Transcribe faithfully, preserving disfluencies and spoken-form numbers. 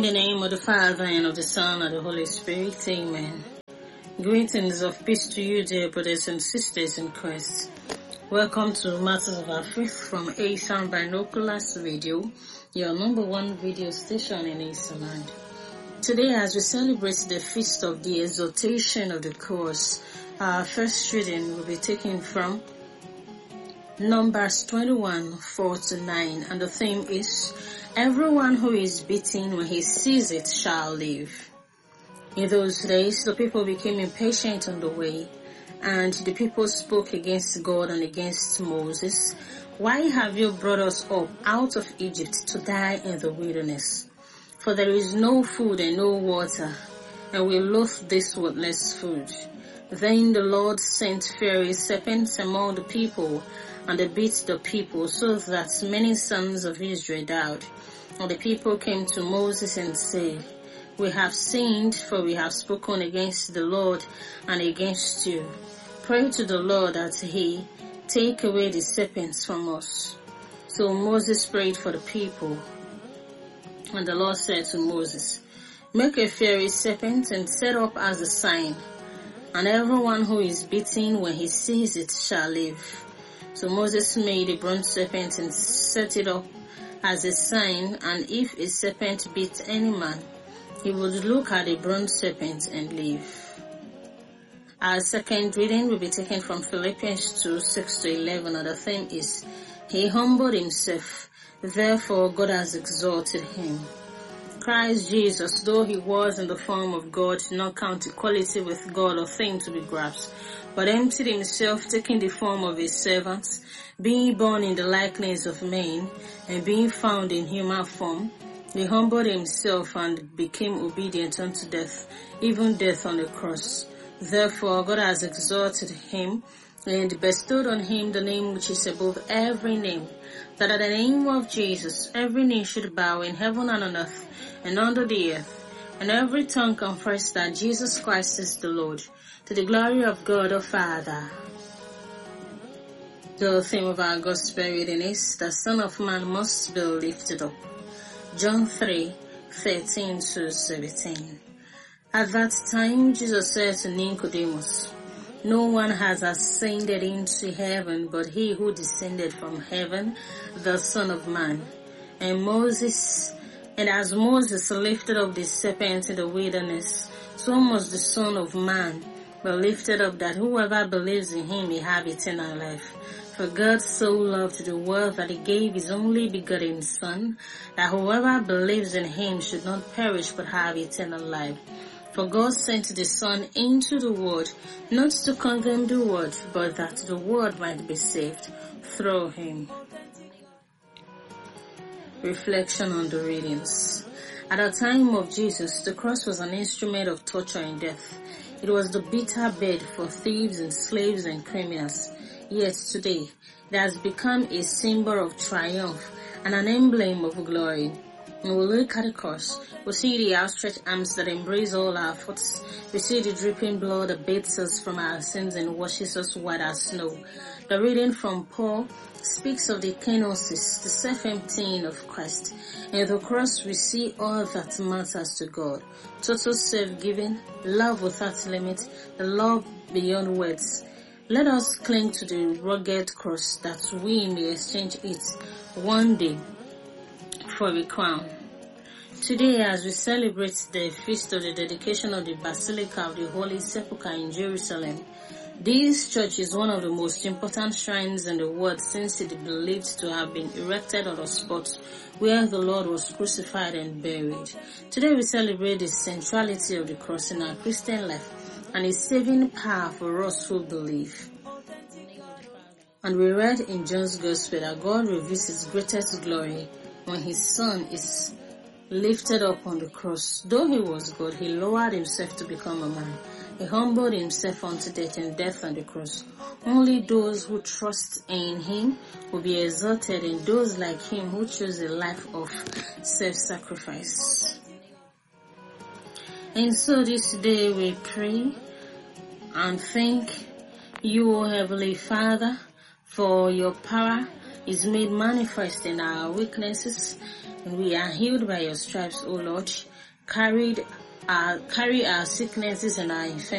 In the name of the Father, and of the Son, and of the Holy Spirit, amen. Greetings of peace to you, dear brothers and sisters in Christ. Welcome to Matters of Our Faith from Asian Binoculars Radio, your number one video station in Asialand. Today, as we celebrate the feast of the exaltation of the cross, our first reading will be taken from Numbers twenty-one, four to nine, and the theme is, everyone who is beaten when he sees it shall live. In those days, the people became impatient on the way, and the people spoke against God and against Moses. Why have you brought us up out of Egypt to die in the wilderness? For there is no food and no water, and we loathe this worthless food. Then the Lord sent fiery serpents among the people, and they beat the people, so that many sons of Israel died. And the people came to Moses and said, we have sinned, for we have spoken against the Lord and against you. Pray to the Lord that he take away the serpents from us. So Moses prayed for the people. And the Lord said to Moses, make a fiery serpent and set up as a sign, and everyone who is beaten when he sees it shall live. So Moses made a bronze serpent and set it up as a sign, and if a serpent beat any man, he would look at the bronze serpent and live. Our second reading will be taken from Philippians two, six to eleven, and the theme is, he humbled himself, therefore God has exalted him. Christ Jesus, though he was in the form of God, did not count equality with God a thing to be grasped, but emptied himself, taking the form of a servant, being born in the likeness of men, and being found in human form, he humbled himself and became obedient unto death, even death on the cross. Therefore God has exalted him, and bestowed on him the name which is above every name, that at the name of Jesus every knee should bow in heaven and on earth and under the earth, and every tongue confess that Jesus Christ is the Lord, to the glory of God the Father. The theme of our gospel reading is, the Son of Man must be lifted up. John three, thirteen to seventeen. At that time Jesus said to Nicodemus, no one has ascended into heaven but he who descended from heaven, the Son of Man. And Moses, and as Moses lifted up the serpent in the wilderness, so must the Son of Man be lifted up, that whoever believes in him may have eternal life. For God so loved the world that he gave his only begotten Son, that whoever believes in him should not perish but have eternal life. For God sent the Son into the world, not to condemn the world, but that the world might be saved through him. Reflection on the readings. At the time of Jesus, the cross was an instrument of torture and death. It was the bitter bed for thieves and slaves and criminals. Yet today, it has become a symbol of triumph and an emblem of glory. When we look at the cross, we see the outstretched arms that embrace all our faults. We see the dripping blood that bathes us from our sins and washes us white as snow. The reading from Paul speaks of the kenosis, the self-emptying of Christ. In the cross, we see all that matters to God. Total self-giving, love without limit, the love beyond words. Let us cling to the rugged cross, that we may exchange it one day for a crown. Today, as we celebrate the feast of the dedication of the Basilica of the Holy Sepulchre in Jerusalem, this church is one of the most important shrines in the world, since it is believed to have been erected on the spot where the Lord was crucified and buried. Today we celebrate the centrality of the cross in our Christian life and its saving power for us who believe. And we read in John's Gospel that God reveals his greatest glory when his Son is lifted up on the cross. Though he was God, he lowered himself to become a man. He humbled himself unto death, and death on the cross. Only those who trust in him will be exalted, and those like him who choose a life of self-sacrifice. And so this day we pray and thank you, O Heavenly Father, for your power is made manifest in our weaknesses, and we are healed by your stripes, O Lord. carried our carry our sicknesses and our infirmities